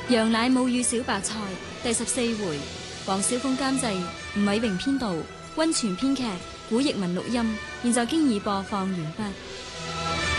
羊奶母與小白菜第14回，黃小鳳監製，吳偉榮編導，溫泉編劇，古譯文錄音，現在經已播放完畢。